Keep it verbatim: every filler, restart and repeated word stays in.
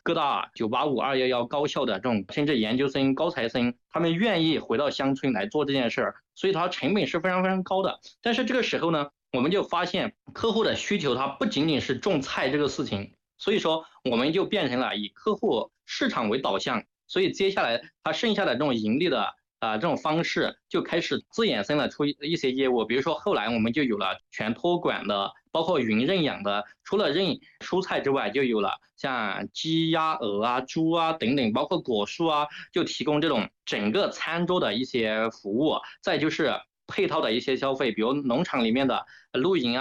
各大九八五、二幺幺高校的这种甚至研究生、高材生，他们愿意回到乡村来做这件事儿，所以它成本是非常非常高的。但是这个时候呢，我们就发现客户的需求它不仅仅是种菜这个事情，所以说我们就变成了以客户市场为导向，所以接下来它剩下的这种盈利的啊、呃、这种方式就开始自衍生了出一些业务，比如说后来我们就有了全托管的，包括云认养的，除了认蔬菜之外，就有了像鸡鸭鹅啊、猪啊等等，包括果蔬啊，就提供这种整个餐桌的一些服务，再就是配套的一些消费，比如农场里面的露营啊。